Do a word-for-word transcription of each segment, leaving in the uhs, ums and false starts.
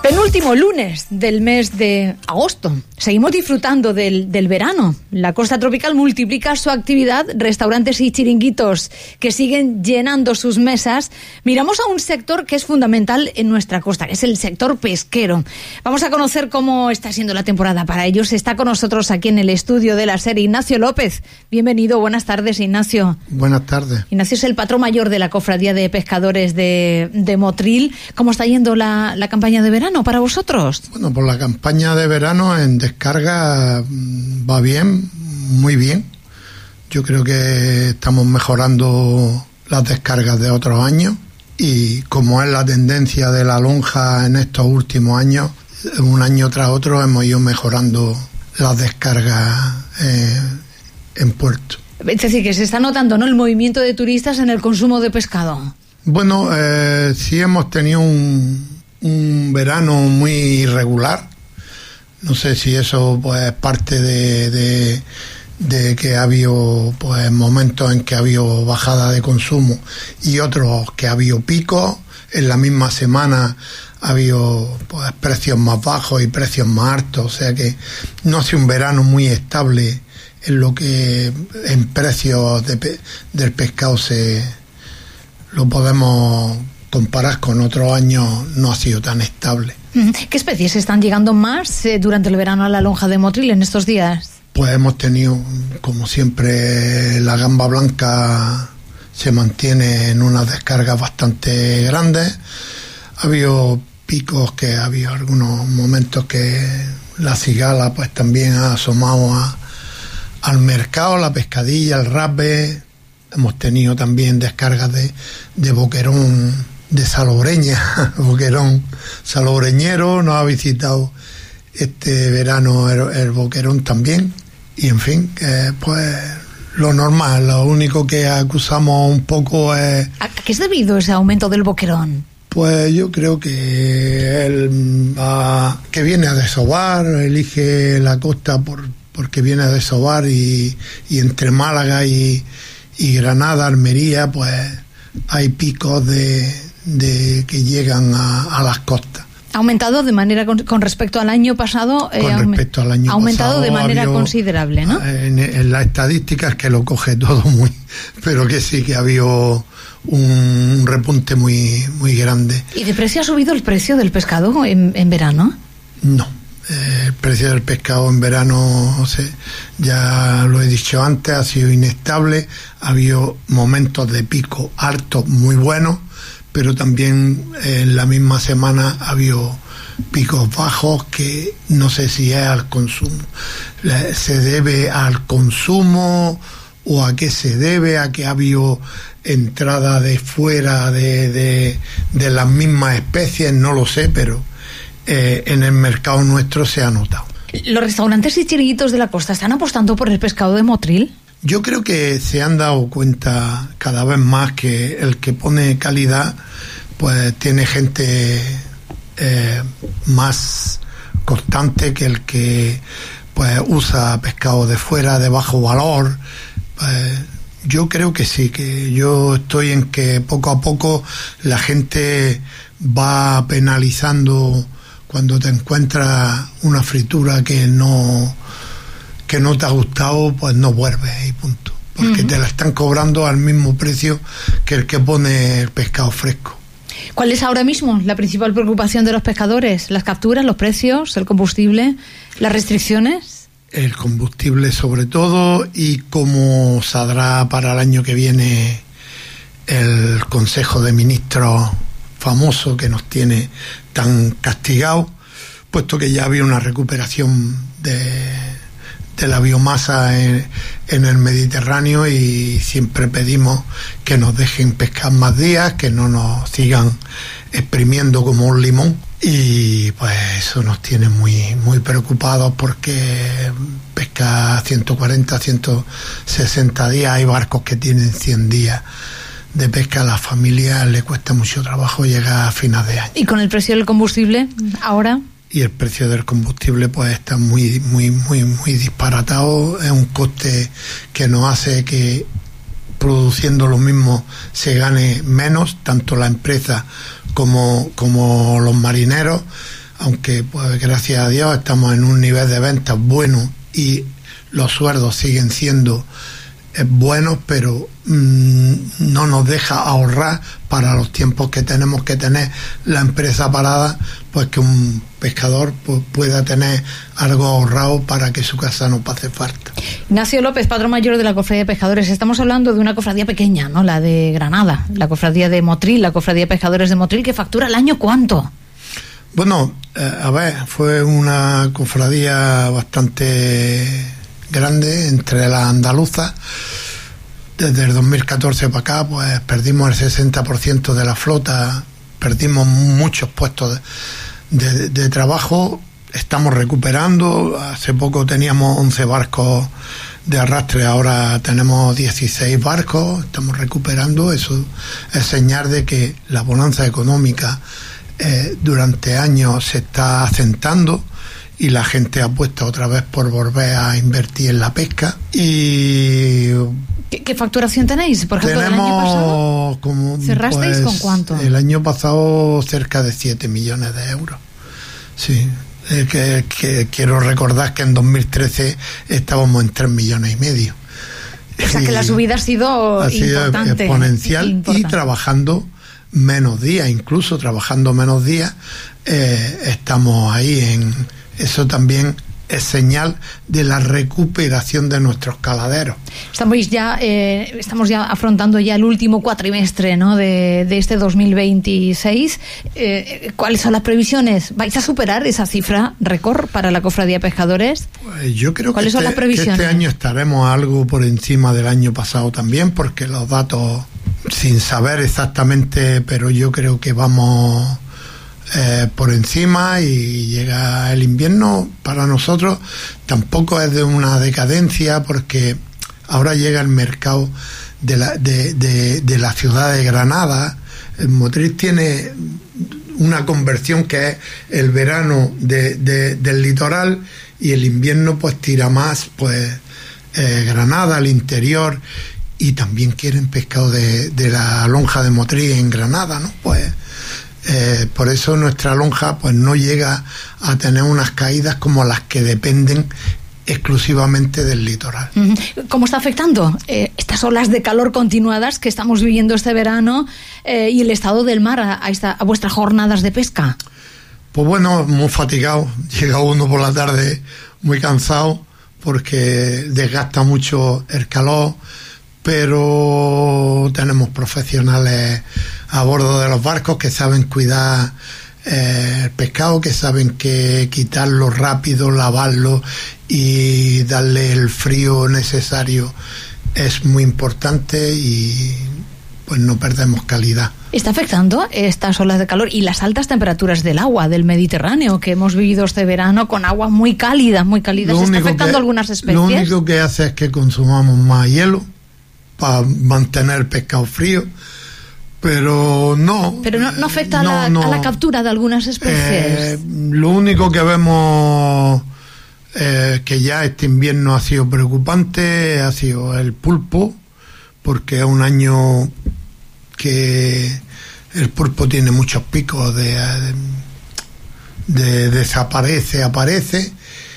Penúltimo lunes del mes de agosto. Seguimos disfrutando del, del verano. La costa tropical multiplica su actividad, restaurantes y chiringuitos que siguen llenando sus mesas. Miramos a un sector que es fundamental en nuestra costa, que es el sector pesquero. Vamos a conocer cómo está siendo la temporada para ellos. Está con nosotros aquí en el estudio de la serie Ignacio López. Bienvenido, buenas tardes, Ignacio. Buenas tardes. Ignacio es el patrón mayor de la Cofradía de Pescadores de, de Motril. ¿Cómo está yendo la, la campaña de verano para vosotros? Bueno, pues la campaña de verano en descarga va bien, muy bien. Yo creo que estamos mejorando las descargas de otros años y como es la tendencia de la lonja en estos últimos años, un año tras otro hemos ido mejorando las descargas eh, en puerto. Es decir, que se está notando, ¿no?, el movimiento de turistas en el consumo de pescado. Bueno, eh, sí hemos tenido un un verano muy irregular. No sé si eso pues es parte de, de, de que ha habido pues momentos en que ha habido bajada de consumo y otros que ha habido picos. En la misma semana ha habido pues precios más bajos y precios más altos, o sea que no ha sido un verano muy estable en lo que en precios de, del pescado se lo podemos comparar con otros años. No ha sido tan estable. ¿Qué especies están llegando más eh, durante el verano a la lonja de Motril en estos días? Pues hemos tenido, como siempre, la gamba blanca se mantiene en unas descargas bastante grandes. Ha habido picos, que ha habido algunos momentos que la cigala pues también ha asomado a, al mercado, la pescadilla, el rape. Hemos tenido también descargas de, de boquerón de salobreña, boquerón salobreñero, nos ha visitado este verano el, el boquerón también, y en fin, eh, pues lo normal. Lo único que acusamos un poco es... ¿A qué es debido ese aumento del boquerón? Pues yo creo que él va, que viene a desovar, elige la costa por porque viene a desovar, y, y entre Málaga y, y Granada, Almería, pues hay picos de de que llegan a, a las costas. ¿Ha aumentado de manera con, con respecto al año pasado? Con eh, respecto al año ha aumentado pasado, de manera habido, considerable, ¿no? En, en las estadísticas que lo coge todo muy, pero que sí que ha habido un, un repunte muy muy grande. ¿Y de precio ha subido el precio del pescado en, en verano? No, eh, el precio del pescado en verano, o sea, ya lo he dicho antes, ha sido inestable. Ha habido momentos de pico altos muy buenos, pero también en la misma semana ha habido picos bajos que no sé si es al consumo. ¿Se debe al consumo o a qué se debe? ¿A que ha habido entrada de fuera de, de, de las mismas especies? No lo sé, pero eh, en el mercado nuestro se ha notado. ¿Los restaurantes y chiringuitos de la costa están apostando por el pescado de Motril? Yo creo que se han dado cuenta cada vez más que el que pone calidad pues tiene gente eh, más constante que el que pues usa pescado de fuera de bajo valor. Pues yo creo que sí, que yo estoy en que poco a poco la gente va penalizando cuando te encuentras una fritura que no que no te ha gustado, pues no vuelves y punto, porque uh-huh. te la están cobrando al mismo precio que el que pone el pescado fresco. ¿Cuál es ahora mismo la principal preocupación de los pescadores? ¿Las capturas, los precios, el combustible, las restricciones? El combustible sobre todo, y cómo saldrá para el año que viene el Consejo de Ministros famoso que nos tiene tan castigados, puesto que ya había una recuperación de de la biomasa en, en el Mediterráneo, y siempre pedimos que nos dejen pescar más días, que no nos sigan exprimiendo como un limón, y pues eso nos tiene muy muy preocupados, porque pesca ciento cuarenta, ciento sesenta días, hay barcos que tienen cien días de pesca. A las familias le cuesta mucho trabajo llegar a finales de año. ¿Y con el precio del combustible ahora? Y el precio del combustible pues está muy muy muy muy disparatado. Es un coste que nos hace que produciendo lo mismo se gane menos, tanto la empresa como como los marineros. aunque pues gracias a Dios estamos en un nivel de ventas bueno y los sueldos siguen siendo eh, buenos, pero mmm, no nos deja ahorrar para los tiempos que tenemos que tener la empresa parada, pues que un pescador pues, pueda tener algo ahorrado para que su casa no pase falta. Ignacio López, patrón mayor de la Cofradía de Pescadores. Estamos hablando de una cofradía pequeña, ¿no? La de Granada, la Cofradía de Motril, la Cofradía de Pescadores de Motril, que factura al año ¿cuánto? Bueno, eh, a ver, fue una cofradía bastante grande entre las andaluzas. Desde el dos mil catorce para acá, pues perdimos el sesenta por ciento de la flota, perdimos muchos puestos de, de, de trabajo, estamos recuperando. Hace poco teníamos once barcos de arrastre, ahora tenemos dieciséis barcos, estamos recuperando. Eso es señal de que la bonanza económica Eh, durante años se está asentando y la gente apuesta otra vez por volver a invertir en la pesca. Y ¿Qué, qué facturación tenéis? Por ejemplo, del año pasado, como, ¿cerrasteis pues, con cuánto? El año pasado cerca de siete millones de euros. Sí, eh, que, que quiero recordar que en dos mil trece estábamos en tres millones y medio. O sea, que la subida ha sido, ha sido importante, exponencial importante. Y trabajando menos días, incluso trabajando menos días, eh, estamos ahí en eso. También es señal de la recuperación de nuestros caladeros. Estamos ya, eh, estamos ya afrontando ya el último cuatrimestre, ¿no? de, de este dos mil veintiséis. Eh, ¿Cuáles son las previsiones? ¿Vais a superar esa cifra récord para la Cofradía de Pescadores? Pues yo creo que ¿Cuáles son este, las previsiones? que este año estaremos algo por encima del año pasado también, porque los datos, sin saber exactamente, pero yo creo que vamos eh, por encima, y llega el invierno. Para nosotros tampoco es de una decadencia, porque ahora llega el mercado de la, de, de, de la ciudad de Granada. El Motril tiene una conversión que es el verano de, de, del litoral, y el invierno pues tira más pues eh, Granada, el interior. Y también quieren pescado de, de la lonja de Motril en Granada, ¿no? Pues eh, por eso nuestra lonja pues no llega a tener unas caídas como las que dependen exclusivamente del litoral. ¿Cómo está afectando eh, estas olas de calor continuadas que estamos viviendo este verano eh, y el estado del mar a, a, esta, a vuestras jornadas de pesca? Pues bueno, muy fatigado. Llega uno por la tarde muy cansado porque desgasta mucho el calor, pero tenemos profesionales a bordo de los barcos que saben cuidar eh, el pescado, que saben que quitarlo rápido, lavarlo y darle el frío necesario es muy importante, y pues no perdemos calidad. ¿Está afectando estas olas de calor y las altas temperaturas del agua del Mediterráneo que hemos vivido este verano, con agua muy cálida, muy cálida? ¿Está afectando que, algunas especies? Lo único que hace es que consumamos más hielo para mantener el pescado frío, pero no. Pero no, no afecta no, a, la, no. a la captura de algunas especies. Eh, lo único que vemos eh, que ya este invierno ha sido preocupante ha sido el pulpo, porque es un año que el pulpo tiene muchos picos de, de, de desaparece, aparece,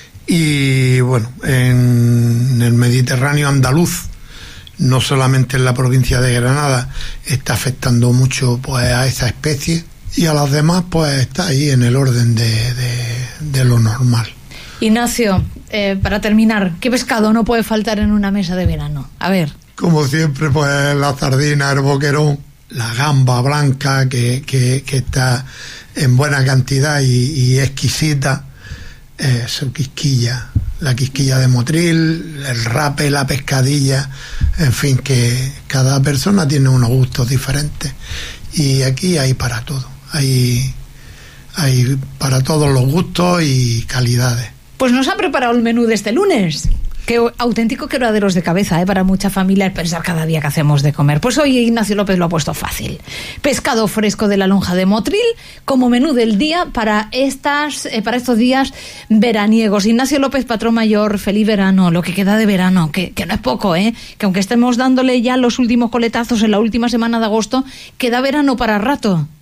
y bueno, en el Mediterráneo andaluz, no solamente en la provincia de Granada, está afectando mucho pues a esa especie, y a las demás pues está ahí en el orden de, de, de lo normal. Ignacio, eh, para terminar, ¿qué pescado no puede faltar en una mesa de verano? A ver. Como siempre, pues la sardina, el boquerón, la gamba blanca que, que, que está en buena cantidad y, y exquisita, eh, su quisquilla, la quisquilla de Motril, el rape, la pescadilla, en fin, que cada persona tiene unos gustos diferentes, y aquí hay para todo, hay, hay para todos los gustos y calidades. Pues nos han preparado el menú de este lunes. Qué auténtico quebraderos de cabeza, ¿eh? Para mucha familia el pensar cada día que hacemos de comer. Pues hoy Ignacio López lo ha puesto fácil. Pescado fresco de la lonja de Motril como menú del día para estas eh, para estos días veraniegos. Ignacio López, patrón mayor, feliz verano, lo que queda de verano, que, que no es poco, ¿eh? Que aunque estemos dándole ya los últimos coletazos en la última semana de agosto, queda verano para rato.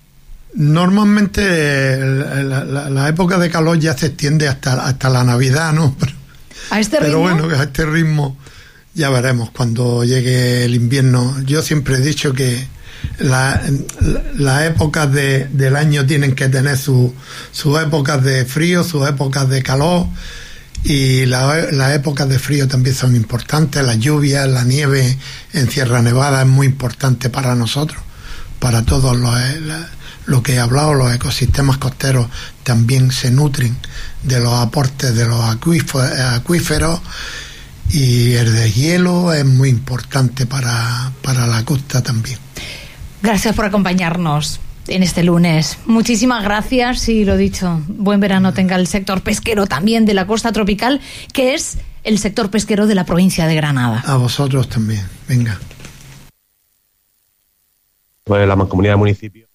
Normalmente la, la, la época de calor ya se extiende hasta, hasta la Navidad, ¿no? Pero, ¿A este pero ritmo? bueno, a este ritmo ya veremos cuando llegue el invierno. Yo siempre he dicho que las la épocas de, del año tienen que tener sus su épocas de frío, sus épocas de calor, y las la épocas de frío también son importantes. Las lluvias, la nieve en Sierra Nevada es muy importante para nosotros, para todos los, la, lo que he hablado. Los ecosistemas costeros también se nutren de los aportes de los acuíferos, acuíferos y el deshielo es muy importante para, para la costa también. Gracias por acompañarnos en este lunes. Muchísimas gracias y lo dicho, buen verano tenga el sector pesquero también de la costa tropical, que es el sector pesquero de la provincia de Granada. A vosotros también, venga. Pues la Mancomunidad de Municipios.